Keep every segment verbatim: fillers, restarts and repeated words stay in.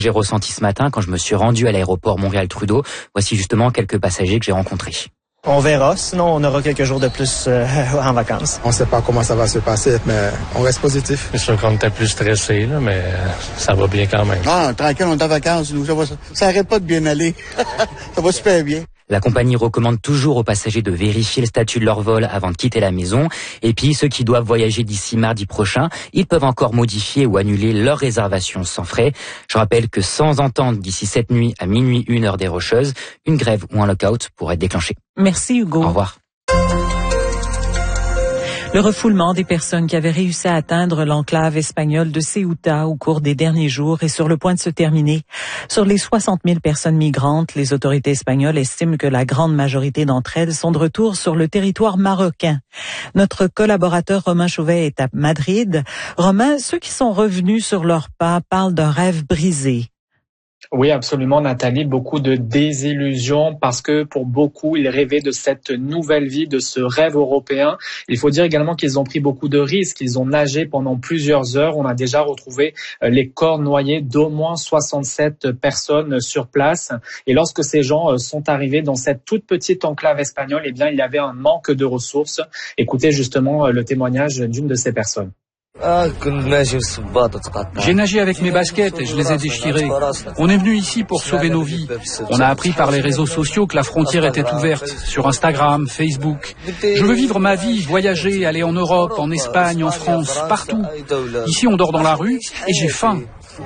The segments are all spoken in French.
J'ai ressenti ce matin quand je me suis rendu à l'aéroport Montréal-Trudeau. Voici justement quelques passagers que j'ai rencontrés. On verra, sinon on aura quelques jours de plus euh, en vacances. On ne sait pas comment ça va se passer, mais on reste positif. C'est sûr qu'on était plus stressé, là, mais ça va bien quand même. Ah, tranquille, on est en vacances, nous. Ça va, ça arrête pas de bien aller. Ça va super bien. La compagnie recommande toujours aux passagers de vérifier le statut de leur vol avant de quitter la maison. Et puis, ceux qui doivent voyager d'ici mardi prochain, ils peuvent encore modifier ou annuler leur réservation sans frais. Je rappelle que sans entente d'ici cette nuit à minuit une heure des Rocheuses, une grève ou un lockout pourrait être déclenché. Merci Hugo. Au revoir. Le refoulement des personnes qui avaient réussi à atteindre l'enclave espagnole de Ceuta au cours des derniers jours est sur le point de se terminer. Sur les soixante mille personnes migrantes, les autorités espagnoles estiment que la grande majorité d'entre elles sont de retour sur le territoire marocain. Notre collaborateur Romain Chauvet est à Madrid. Romain, ceux qui sont revenus sur leurs pas parlent d'un rêve brisé. Oui, absolument, Nathalie. Beaucoup de désillusions parce que pour beaucoup, ils rêvaient de cette nouvelle vie, de ce rêve européen. Il faut dire également qu'ils ont pris beaucoup de risques. Ils ont nagé pendant plusieurs heures. On a déjà retrouvé les corps noyés d'au moins soixante-sept personnes sur place. Et lorsque ces gens sont arrivés dans cette toute petite enclave espagnole, eh bien, il y avait un manque de ressources. Écoutez justement le témoignage d'une de ces personnes. J'ai nagé avec mes baskets et je les ai déchirées. On est venu ici pour sauver nos vies. On a appris par les réseaux sociaux que la frontière était ouverte, sur Instagram, Facebook. Je veux vivre ma vie, voyager, aller en Europe, en Espagne, en France, partout. Ici, on dort dans la rue et j'ai faim.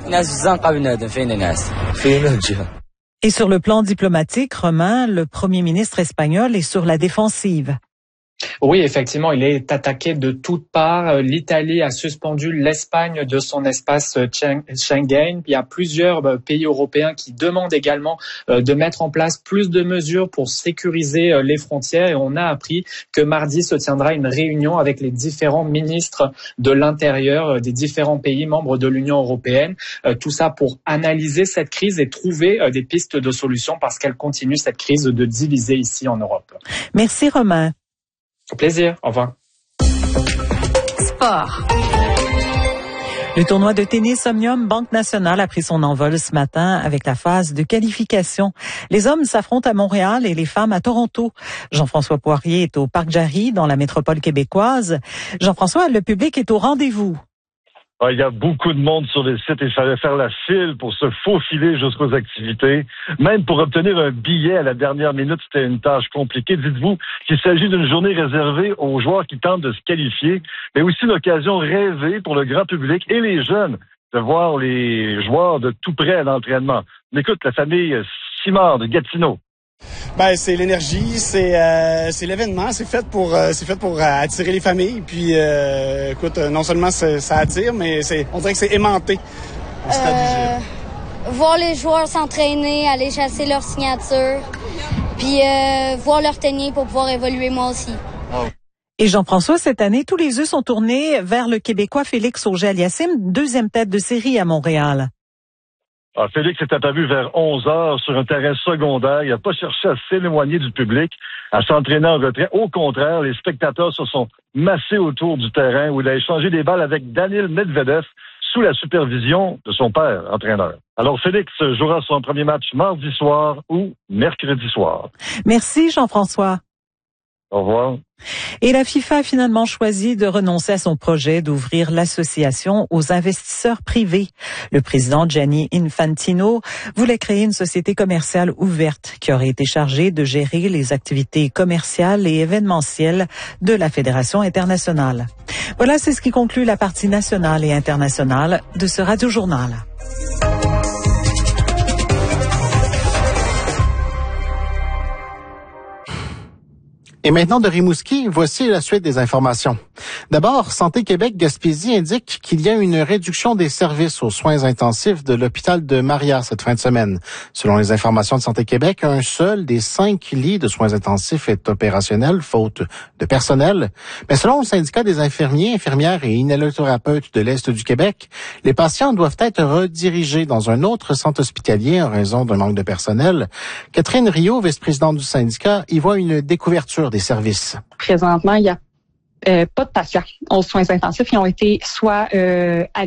Et sur le plan diplomatique, Romain, le Premier ministre espagnol est sur la défensive. Oui, effectivement, il est attaqué de toutes parts. L'Italie a suspendu l'Espagne de son espace Schengen. Il y a plusieurs pays européens qui demandent également de mettre en place plus de mesures pour sécuriser les frontières. Et on a appris que mardi se tiendra une réunion avec les différents ministres de l'Intérieur des différents pays membres de l'Union européenne. Tout ça pour analyser cette crise et trouver des pistes de solutions parce qu'elle continue cette crise de diviser ici en Europe. Merci Romain. Au plaisir. Au revoir. Sport. Le tournoi de tennis Omnium Banque Nationale a pris son envol ce matin avec la phase de qualification. Les hommes s'affrontent à Montréal et les femmes à Toronto. Jean-François Poirier est au Parc Jarry, dans la métropole québécoise. Jean-François, le public est au rendez-vous. Ah, il y a beaucoup de monde sur les sites et il fallait faire la file pour se faufiler jusqu'aux activités. Même pour obtenir un billet à la dernière minute, c'était une tâche compliquée. Dites-vous qu'il s'agit d'une journée réservée aux joueurs qui tentent de se qualifier, mais aussi l'occasion rêvée pour le grand public et les jeunes de voir les joueurs de tout près à l'entraînement. On écoute la famille Simard de Gatineau. Ben c'est l'énergie, c'est euh, c'est l'événement, c'est fait pour euh, c'est fait pour euh, attirer les familles. Puis euh, écoute, non seulement ça attire, mais c'est on dirait que c'est aimanté. Euh, voir les joueurs s'entraîner, aller chasser leur signature, puis euh, voir leur tenir pour pouvoir évoluer moi aussi. Et Jean-François, cette année, tous les yeux sont tournés vers le Québécois Félix Auger-Aliassime, deuxième tête de série à Montréal. Ah, Félix est apparu vers onze heures sur un terrain secondaire. Il n'a pas cherché à s'éloigner du public, à s'entraîner en retrait. Au contraire, les spectateurs se sont massés autour du terrain où il a échangé des balles avec Daniil Medvedev sous la supervision de son père, entraîneur. Alors, Félix jouera son premier match mardi soir ou mercredi soir. Merci, Jean-François. Au revoir. Et la FIFA a finalement choisi de renoncer à son projet d'ouvrir l'association aux investisseurs privés. Le président Gianni Infantino voulait créer une société commerciale ouverte qui aurait été chargée de gérer les activités commerciales et événementielles de la Fédération internationale. Voilà, c'est ce qui conclut la partie nationale et internationale de ce Radio-Journal. Et maintenant de Rimouski, voici la suite des informations. D'abord, Santé Québec Gaspésie indique qu'il y a une réduction des services aux soins intensifs de l'hôpital de Maria cette fin de semaine. Selon les informations de Santé Québec, un seul des cinq lits de soins intensifs est opérationnel, faute de personnel. Mais selon le syndicat des infirmiers, infirmières et inhalothérapeutes de l'Est du Québec, les patients doivent être redirigés dans un autre centre hospitalier en raison d'un manque de personnel. Catherine Rio, vice-présidente du syndicat, y voit une découverture des services. Présentement, il y a Euh, pas de patients aux soins intensifs. Ils ont été soit euh, admis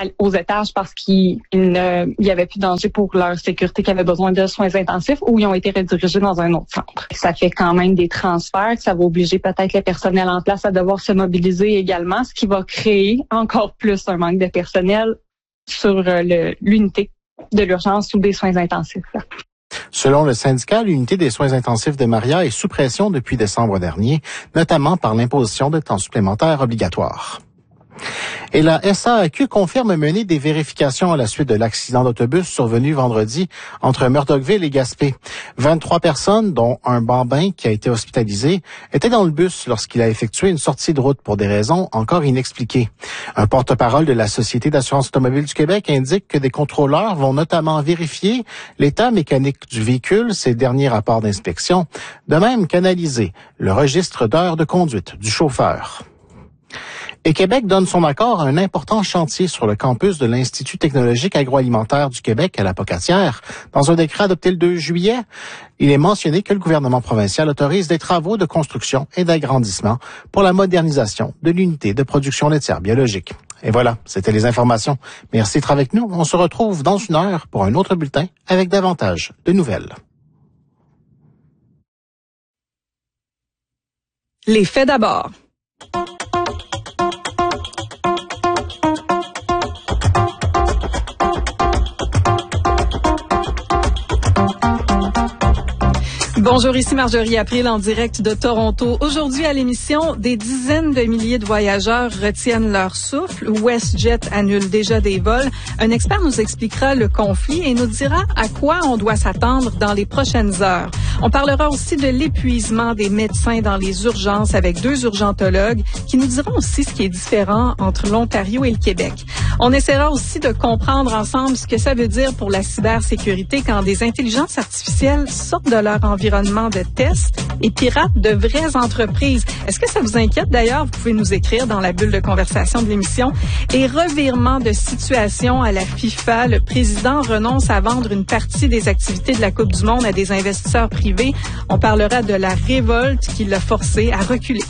aux étages parce qu'il n'y avait plus de danger pour leur sécurité, qui avaient besoin de soins intensifs, ou ils ont été redirigés dans un autre centre. Ça fait quand même des transferts, ça va obliger peut-être le personnel en place à devoir se mobiliser également, ce qui va créer encore plus un manque de personnel sur le, l'unité de l'urgence ou des soins intensifs. Selon le syndicat, l'unité des soins intensifs de Maria est sous pression depuis décembre dernier, notamment par l'imposition de temps supplémentaires obligatoires. Et la S A A Q confirme mener des vérifications à la suite de l'accident d'autobus survenu vendredi entre Murdochville et Gaspé. vingt-trois personnes, dont un bambin qui a été hospitalisé, étaient dans le bus lorsqu'il a effectué une sortie de route pour des raisons encore inexpliquées. Un porte-parole de la Société d'assurance automobile du Québec indique que des contrôleurs vont notamment vérifier l'état mécanique du véhicule, ses derniers rapports d'inspection, de même qu'analyser le registre d'heures de conduite du chauffeur. Et Québec donne son accord à un important chantier sur le campus de l'Institut technologique agroalimentaire du Québec à la Pocatière. Dans un décret adopté le deux juillet, il est mentionné que le gouvernement provincial autorise des travaux de construction et d'agrandissement pour la modernisation de l'unité de production laitière biologique. Et voilà, c'était les informations. Merci d'être avec nous. On se retrouve dans une heure pour un autre bulletin avec davantage de nouvelles. Les faits d'abord. Bonjour, ici Marjorie April en direct de Toronto. Aujourd'hui à l'émission, des dizaines de milliers de voyageurs retiennent leur souffle. WestJet annule déjà des vols. Un expert nous expliquera le conflit et nous dira à quoi on doit s'attendre dans les prochaines heures. On parlera aussi de l'épuisement des médecins dans les urgences avec deux urgentologues qui nous diront aussi ce qui est différent entre l'Ontario et le Québec. On essaiera aussi de comprendre ensemble ce que ça veut dire pour la cybersécurité quand des intelligences artificielles sortent de leur environnement de tests et piratent de vraies entreprises. Est-ce que ça vous inquiète d'ailleurs? Vous pouvez nous écrire dans la bulle de conversation de l'émission. Et revirement de situation à la FIFA. Le président renonce à vendre une partie des activités de la Coupe du Monde à des investisseurs privés. On parlera de la révolte qui l'a forcé à reculer.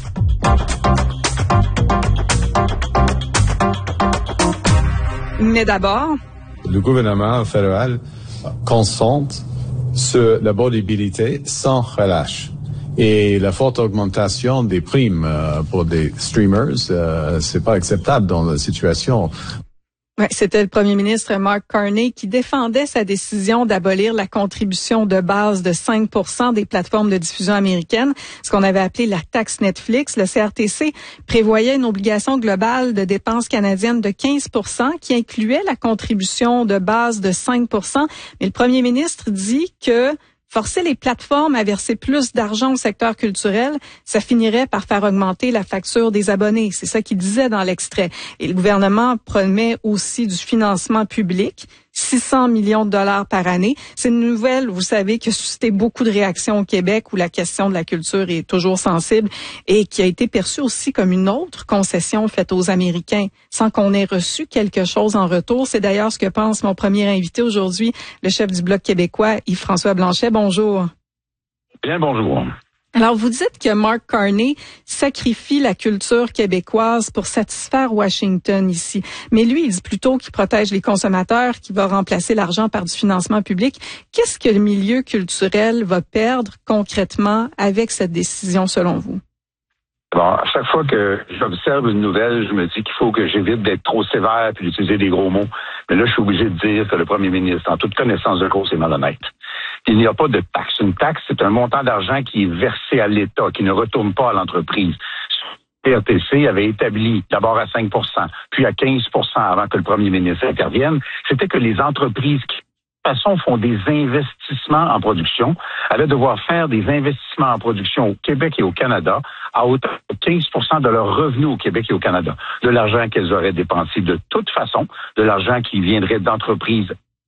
Mais d'abord... Le gouvernement fédéral concentre sur la bonibilité sans relâche. Et la forte augmentation des primes euh, pour des streamers, euh, c'est pas acceptable dans la situation. Ouais, c'était le premier ministre Mark Carney qui défendait sa décision d'abolir la contribution de base de cinq pour cent des plateformes de diffusion américaines, ce qu'on avait appelé la taxe Netflix. Le C R T C prévoyait une obligation globale de dépenses canadiennes de quinze pour cent qui incluait la contribution de base de cinq pour cent. Mais le premier ministre dit que forcer les plateformes à verser plus d'argent au secteur culturel, ça finirait par faire augmenter la facture des abonnés. C'est ça qu'il disait dans l'extrait. Et le gouvernement promet aussi du financement public, six cents millions de dollars par année. C'est une nouvelle, vous savez, qui a suscité beaucoup de réactions au Québec où la question de la culture est toujours sensible et qui a été perçue aussi comme une autre concession faite aux Américains sans qu'on ait reçu quelque chose en retour. C'est d'ailleurs ce que pense mon premier invité aujourd'hui, le chef du Bloc québécois, Yves-François Blanchet. Bonjour. Bien, bonjour. Alors, vous dites que Mark Carney sacrifie la culture québécoise pour satisfaire Washington ici. Mais lui, il dit plutôt qu'il protège les consommateurs, qu'il va remplacer l'argent par du financement public. Qu'est-ce que le milieu culturel va perdre concrètement avec cette décision, selon vous? Bon, à chaque fois que j'observe une nouvelle, je me dis qu'il faut que j'évite d'être trop sévère puis d'utiliser des gros mots. Mais là, je suis obligé de dire que le premier ministre, en toute connaissance de cause, est malhonnête. Il n'y a pas de taxe. Une taxe, c'est un montant d'argent qui est versé à l'État, qui ne retourne pas à l'entreprise. Le C R T C avait établi d'abord à cinq pour cent, puis à quinze pour cent avant que le premier ministre intervienne. C'était que les entreprises qui, de toute façon, font des investissements en production, allaient devoir faire des investissements en production au Québec et au Canada à hauteur de quinze pour cent de leurs revenus au Québec et au Canada. De l'argent qu'elles auraient dépensé de toute façon, de l'argent qui viendrait d'entreprises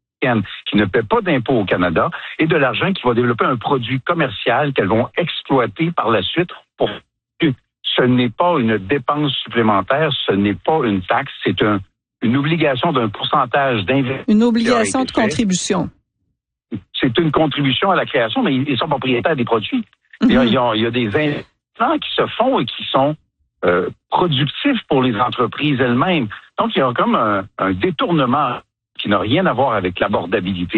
qui ne paient pas d'impôts au Canada et de l'argent qui va développer un produit commercial qu'elles vont exploiter par la suite. Pour ce n'est pas une dépense supplémentaire, ce n'est pas une taxe, c'est un, une obligation d'un pourcentage d'investissement. Une obligation de contribution. C'est une contribution à la création, mais ils sont propriétaires des produits. Mm-hmm. Il, y a, il y a des investissements qui se font et qui sont euh, productif pour les entreprises elles-mêmes. Donc, il y a comme un, un détournement qui n'a rien à voir avec l'abordabilité.